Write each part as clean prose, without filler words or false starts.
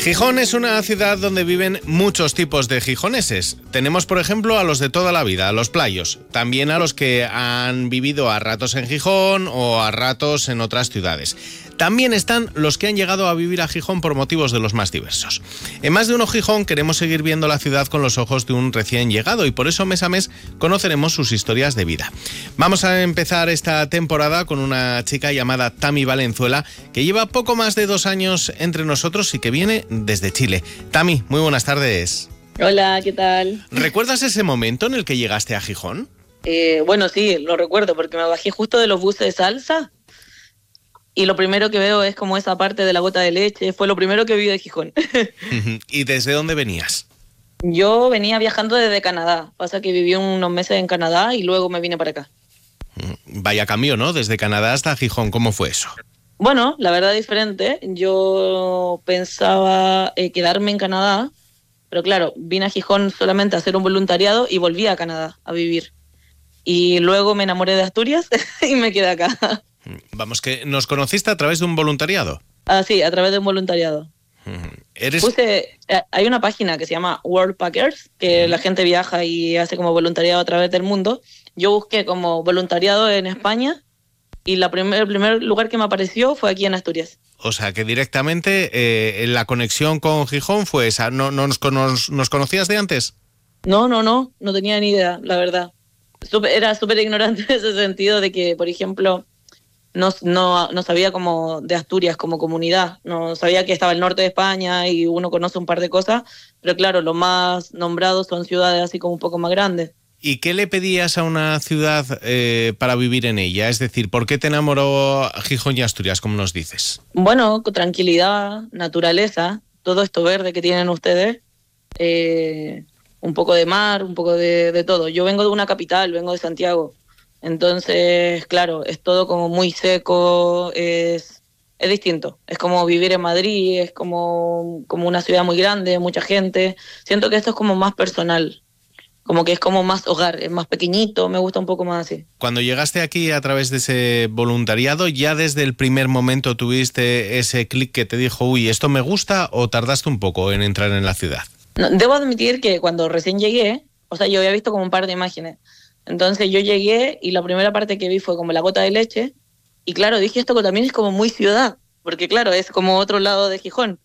Gijón es una ciudad donde viven muchos tipos de gijoneses. Tenemos, por ejemplo, a los de toda la vida, a los playos. También a los que han vivido a ratos en Gijón o a ratos en otras ciudades. También están los que han llegado a vivir a Gijón por motivos de los más diversos. En Más de Uno Gijón queremos seguir viendo la ciudad con los ojos de un recién llegado y por eso mes a mes conoceremos sus historias de vida. Vamos a empezar esta temporada con una chica llamada Tami Valenzuela que lleva poco más de 2 años entre nosotros y que viene desde Chile. Tami, muy buenas tardes. Hola, ¿qué tal? ¿Recuerdas ese momento en el que llegaste a Gijón? Bueno, sí, lo recuerdo porque me bajé justo de los buses de Salsa y lo primero que veo es como esa parte de la gota de leche. Fue lo primero que vi de Gijón. ¿Y desde dónde venías? Yo venía viajando desde Canadá. Pasa que viví unos meses en Canadá y luego me vine para acá. Vaya cambio, ¿no? Desde Canadá hasta Gijón, ¿cómo fue eso? Bueno, la verdad diferente. Yo pensaba quedarme en Canadá, pero claro, vine a Gijón solamente a hacer un voluntariado y volví a Canadá a vivir. Y luego me enamoré de Asturias y me quedé acá. Vamos, que nos conociste a través de un voluntariado. Ah, sí, a través de un voluntariado. ¿Eres? Hay una página que se llama Worldpackers, que la gente viaja y hace como voluntariado a través del mundo. Yo busqué como voluntariado en España y el primer lugar que me apareció fue aquí en Asturias. O sea, que directamente la conexión con Gijón fue esa. ¿No nos conocías de antes? No tenía ni idea, la verdad. Era súper ignorante en ese sentido de que, por ejemplo, no sabía como de Asturias como comunidad. No sabía que estaba el norte de España y uno conoce un par de cosas, pero claro, los más nombrados son ciudades así como un poco más grandes. ¿Y qué le pedías a una ciudad para vivir en ella? Es decir, ¿por qué te enamoró Gijón y Asturias, como nos dices? Bueno, con tranquilidad, naturaleza, todo esto verde que tienen ustedes, un poco de mar, un poco de todo. Yo vengo de una capital, vengo de Santiago, entonces, claro, es todo como muy seco, es distinto. Es como vivir en Madrid, es como una ciudad muy grande, mucha gente. Siento que esto es como más personal. Como que es como más hogar, es más pequeñito, me gusta un poco más así. Cuando llegaste aquí a través de ese voluntariado, ¿ya desde el primer momento tuviste ese clic que te dijo, uy, esto me gusta, o tardaste un poco en entrar en la ciudad? No, debo admitir que cuando recién llegué, o sea, yo había visto como un par de imágenes. Entonces yo llegué y la primera parte que vi fue como la gota de leche. Y claro, dije esto que también es como muy ciudad, porque claro, es como otro lado de Gijón.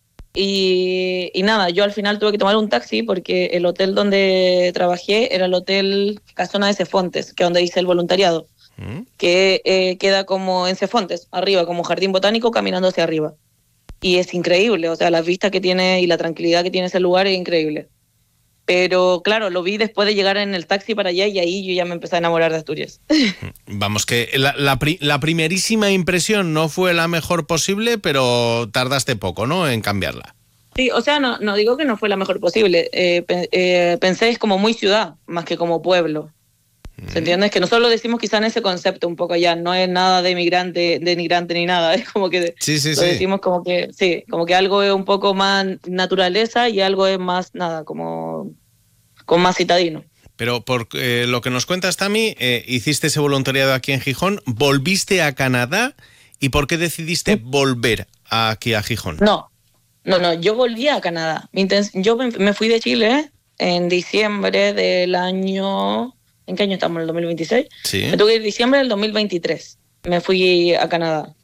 Y nada, yo al final tuve que tomar un taxi porque el hotel donde trabajé era el hotel Casona de Cefontes, que es donde hice el voluntariado, que queda como en Cefontes, arriba, como jardín botánico, caminando hacia arriba. Y es increíble, o sea, la vista que tiene y la tranquilidad que tiene ese lugar es increíble. Pero claro, lo vi después de llegar en el taxi para allá y ahí yo ya me empecé a enamorar de Asturias. Vamos, que la primerísima impresión no fue la mejor posible, pero tardaste poco, ¿no?, en cambiarla. Sí, o sea, no digo que no fue la mejor posible. Pensé es como muy ciudad, más que como pueblo. ¿Se entiende? Es que nosotros lo decimos quizá en ese concepto un poco allá, no es nada de migrante, denigrante ni nada, es como que decimos como que, sí, como que algo es un poco más naturaleza y algo es más, nada, como más citadino. Pero por lo que nos cuentas, Tami, hiciste ese voluntariado aquí en Gijón, volviste a Canadá, ¿y por qué decidiste volver aquí a Gijón? No, yo volví a Canadá. Yo me fui de Chile en diciembre del año... ¿En qué año estamos? ¿En el 2026? Sí. Me tuve que ir en diciembre del 2023. Me fui a Canadá.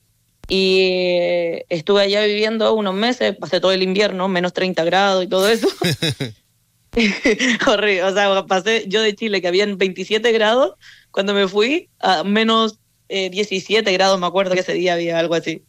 Y estuve allá viviendo unos meses, pasé todo el invierno, menos 30 grados y todo eso. Horrible. O sea, pasé yo de Chile, que habían 27 grados, cuando me fui a menos 17 grados, me acuerdo que ese día había algo así.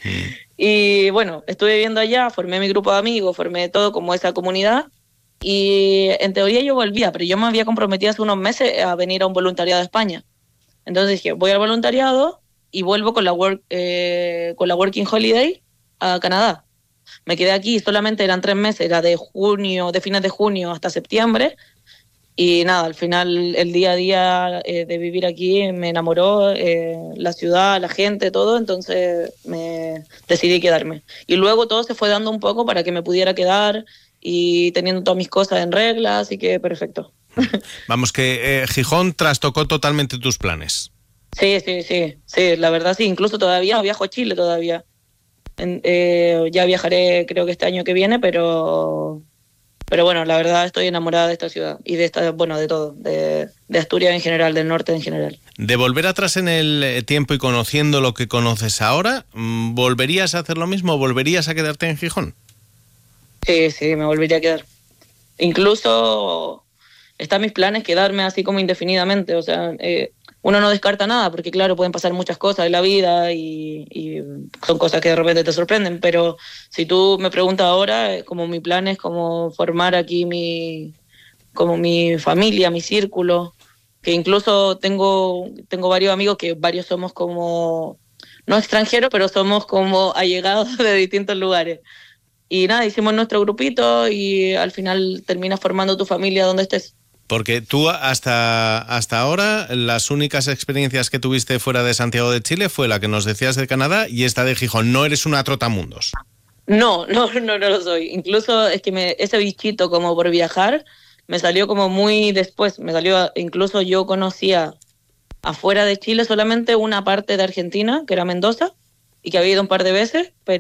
Y bueno, estuve viviendo allá, formé mi grupo de amigos, formé todo como esa comunidad. Y en teoría yo volvía, pero yo me había comprometido hace unos meses a venir a un voluntariado a España. Entonces dije, voy al voluntariado y vuelvo con la Working Holiday a Canadá. Me quedé aquí, solamente eran 3 meses, era de fines de junio hasta septiembre. Y nada, al final el día a día de vivir aquí me enamoró, la ciudad, la gente, todo, entonces me decidí quedarme. Y luego todo se fue dando un poco para que me pudiera quedar y teniendo todas mis cosas en regla, así que perfecto. Vamos, que Gijón trastocó totalmente tus planes. Sí, la verdad sí, incluso todavía no viajo a Chile todavía. Ya viajaré creo que este año que viene, pero bueno, la verdad estoy enamorada de esta ciudad y de todo, de Asturias en general, del norte en general. De volver atrás en el tiempo y conociendo lo que conoces ahora, ¿volverías a hacer lo mismo? ¿Volverías a quedarte en Gijón? Sí, me volvería a quedar. Incluso están mis planes quedarme así como indefinidamente, o sea, uno no descarta nada, porque claro, pueden pasar muchas cosas en la vida y son cosas que de repente te sorprenden, pero si tú me preguntas ahora, como mi plan es como formar aquí como mi familia, mi círculo, que incluso tengo varios amigos que varios somos como, no extranjeros, pero somos como allegados de distintos lugares. Y nada, hicimos nuestro grupito y al final terminas formando tu familia donde estés. Porque tú hasta ahora las únicas experiencias que tuviste fuera de Santiago de Chile fue la que nos decías de Canadá y esta de Gijón. No eres una trotamundos. No lo soy. Incluso es que ese bichito como por viajar me salió como muy después. Incluso yo conocía afuera de Chile solamente una parte de Argentina, que era Mendoza, y que había ido un par de veces, pero